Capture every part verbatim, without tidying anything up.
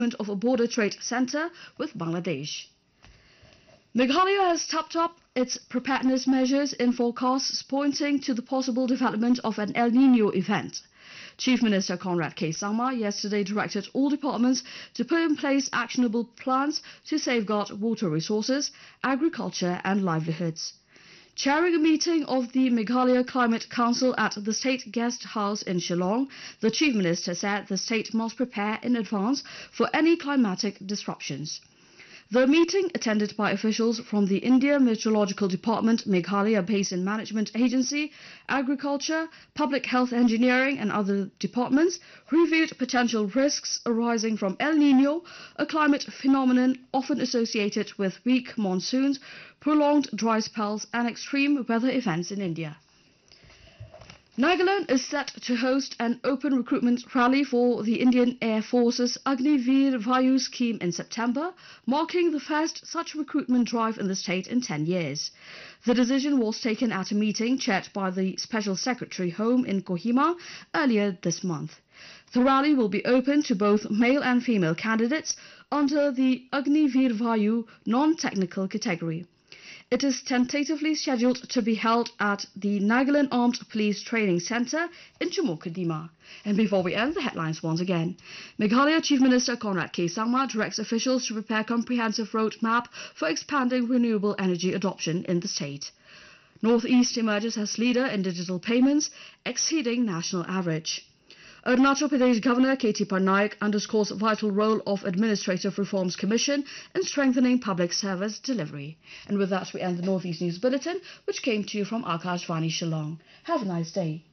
of a border trade center with Bangladesh. Meghalaya has stepped up its preparedness measures in forecasts pointing to the possible development of an El Niño event. Chief Minister Conrad K. Sangma yesterday directed all departments to put in place actionable plans to safeguard water resources, agriculture and livelihoods. Chairing a meeting of the Meghalaya Climate Council at the State Guest House in Shillong, the Chief Minister said the state must prepare in advance for any climatic disruptions. The meeting, attended by officials from the India Meteorological Department, Meghalaya Basin Management Agency, Agriculture, Public Health Engineering and other departments, reviewed potential risks arising from El Niño, a climate phenomenon often associated with weak monsoons, prolonged dry spells and extreme weather events in India. Nagaland is set to host an open recruitment rally for the Indian Air Force's Agniveer Vayu scheme in September, marking the first such recruitment drive in the state in ten years. The decision was taken at a meeting chaired by the Special Secretary Home in Kohima earlier this month. The rally will be open to both male and female candidates under the Agniveer Vayu non-technical category. It is tentatively scheduled to be held at the Nagaland Armed Police Training Centre in Chumukadima. And before we end, the headlines once again. Meghalaya Chief Minister Conrad K. Sangma directs officials to prepare a comprehensive roadmap for expanding renewable energy adoption in the state. North East emerges as leader in digital payments, exceeding national average. Arunachal Pradesh Governor K T Parnaik underscores the vital role of Administrative Reforms Commission in strengthening public service delivery. And with that, we end the North East News Bulletin, which came to you from Akashvani Shillong. Have a nice day.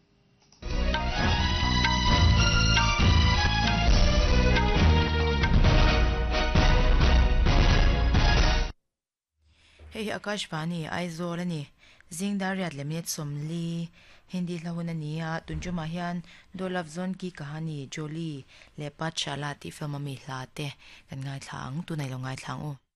Hey Akashvani, Aizolani, Zingdariat Lemit Somli. Hindi lahunania tunjumahian do lafzon ki kahani joli lepat shalati filmami late kan ngai thlang tunai lo ngai thlang o